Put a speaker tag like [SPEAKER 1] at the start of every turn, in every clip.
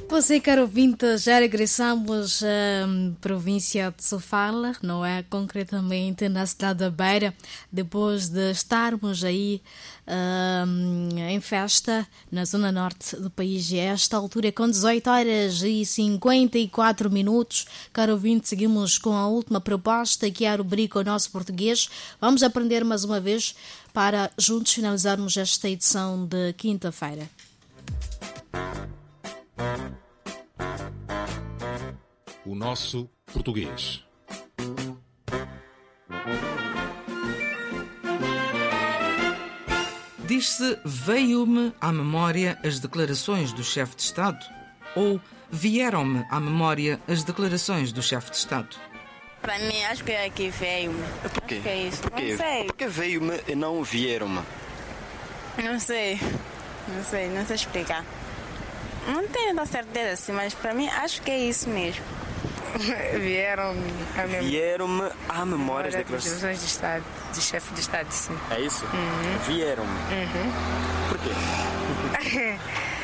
[SPEAKER 1] Você, caro ouvinte, já regressamos à província de Sofala, não é? Concretamente na cidade da Beira, depois de estarmos aí em festa na zona norte do país. E a esta altura, com 18 horas e 54 minutos, caro ouvinte, seguimos com a última proposta, que é a rubrica O Nosso Português. Vamos aprender mais uma vez para juntos finalizarmos esta edição de quinta-feira.
[SPEAKER 2] O Nosso Português.
[SPEAKER 3] Diz-se, veio-me à memória as declarações do chefe de Estado? Ou vieram-me à memória as declarações do chefe de Estado?
[SPEAKER 4] Para mim, acho que é que veio-me.
[SPEAKER 5] Por quê?
[SPEAKER 4] Acho que é isso.
[SPEAKER 5] Por quê?
[SPEAKER 4] Não sei.
[SPEAKER 5] Por que veio-me e não vieram-me?
[SPEAKER 4] Não sei explicar. Não tenho da certeza assim, mas para mim acho que é isso mesmo.
[SPEAKER 6] Vieram-me
[SPEAKER 5] à memória as declarações
[SPEAKER 6] de Estado, de chefe de Estado, sim.
[SPEAKER 5] É isso? Vieram-me. Por quê?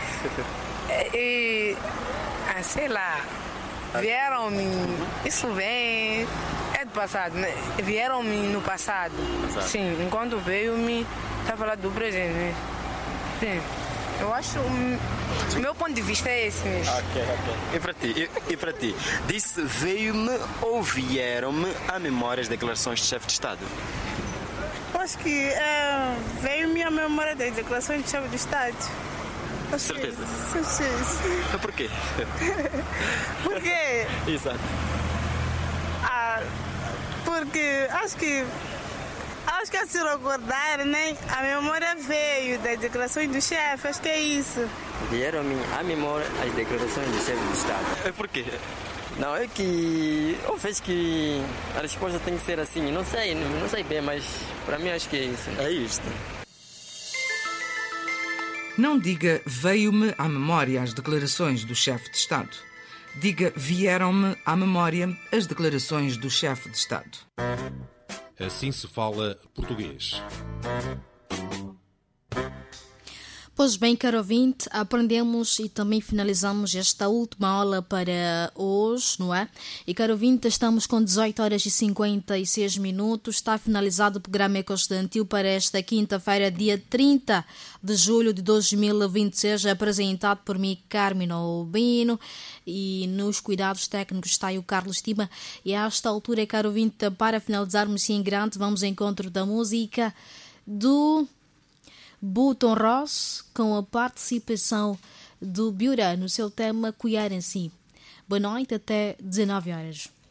[SPEAKER 6] Sei lá. Vieram-me. Isso vem. É do passado, né? Vieram-me no passado. Sim, enquanto veio-me, está a falar do presente, né? Sim. Eu acho. O meu ponto de vista é esse mesmo.
[SPEAKER 5] Ok. E para ti? Disse veio-me ou vieram-me à memória as declarações do chefe de Estado?
[SPEAKER 7] Acho que veio-me à memória das declarações do chefe de Estado.
[SPEAKER 5] Certeza?
[SPEAKER 7] Sim.
[SPEAKER 5] Por quê?
[SPEAKER 7] Por quê?
[SPEAKER 5] Exato.
[SPEAKER 7] Porque acho que a se recordar, né? A memória veio das declarações do chefe, acho que é isso.
[SPEAKER 8] Vieram-me à memória as declarações do chefe de Estado.
[SPEAKER 5] É por quê?
[SPEAKER 8] Não, é que eu vejo que a resposta tem que ser assim. Não sei bem, mas para mim acho que é isso.
[SPEAKER 5] É isto.
[SPEAKER 3] Não diga veio-me à memória as declarações do chefe de Estado. Diga vieram-me à memória as declarações do chefe de Estado.
[SPEAKER 2] Assim se fala português.
[SPEAKER 1] Pois bem, caro ouvinte, aprendemos e também finalizamos esta última aula para hoje, não é? E, caro ouvinte, estamos com 18 horas e 56 minutos. Está finalizado o programa Ecoestudantil para esta quinta-feira, dia 30 de julho de 2026, apresentado por mim, Carmen Albino, e nos cuidados técnicos está aí o Carlos Tima. E a esta altura, caro ouvinte, para finalizarmos em grande, vamos ao encontro da música do Button Ross, com a participação do Biura no seu tema Cuiar em Si. Boa noite, até 19 horas.